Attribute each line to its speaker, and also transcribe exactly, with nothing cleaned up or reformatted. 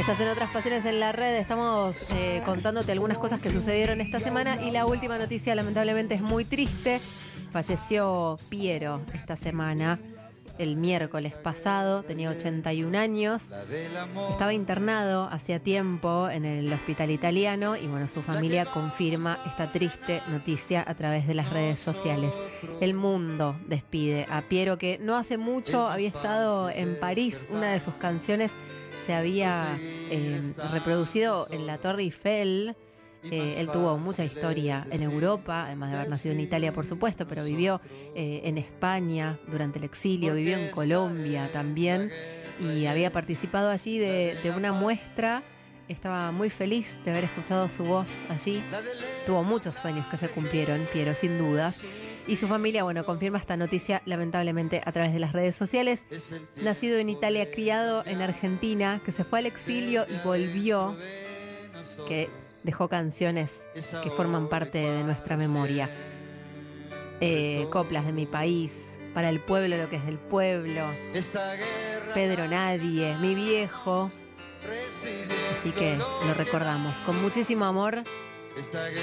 Speaker 1: Estás en Otras Pasiones en la Red. Estamos eh, contándote algunas cosas que sucedieron esta semana y la última noticia lamentablemente es muy triste. Falleció Piero esta semana, el miércoles pasado, tenía ochenta y un años. Estaba internado hacía tiempo en el hospital italiano y bueno, su familia confirma esta triste noticia a través de las redes sociales. El mundo despide a Piero, que no hace mucho había estado en París. Una de sus canciones se había eh, reproducido en la Torre Eiffel. Eh, él tuvo mucha historia en Europa, además de haber nacido en Italia, por supuesto, pero vivió eh, en España durante el exilio, vivió en Colombia también y había participado allí de, de una muestra. Estaba muy feliz de haber escuchado su voz allí. Tuvo muchos sueños que se cumplieron, Piero, sin dudas. Y su familia, bueno, confirma esta noticia lamentablemente a través de las redes sociales. Nacido en Italia, criado en Argentina, que se fue al exilio y volvió, que dejó canciones que forman parte de nuestra memoria. Eh, coplas de mi país, para el pueblo lo que es del pueblo, Pedro Nadie, mi viejo. Así que lo recordamos con muchísimo amor